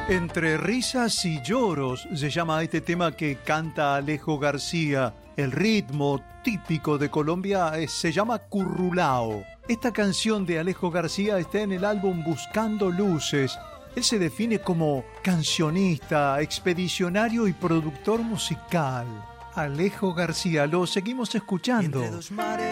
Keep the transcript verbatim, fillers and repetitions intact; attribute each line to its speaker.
Speaker 1: Entre risas y lloros se llama este tema que canta Alejo García. El ritmo típico de Colombia es, se llama currulao. Esta canción de Alejo García está en el álbum Buscando Luces. Él se define como cancionista, expedicionario y productor musical. Alejo García, lo seguimos escuchando.